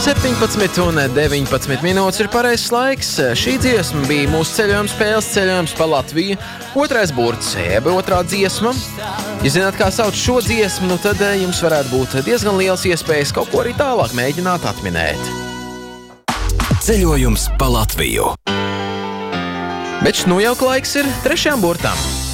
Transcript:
17:19 minūtes ir pareizs laiks. Šī dziesma bija mūsu ceļojums pa Latviju. Otrais burts, jeb otrā dziesma. Ja zināt, kā sauc šo dziesmu, nu tad jums varētu būt diezgan liels iespējas kaut ko arī tālāk mēģināt atminēt. Ceļojums pa Latviju. Bet nu jau laiks ir trešajam burtam.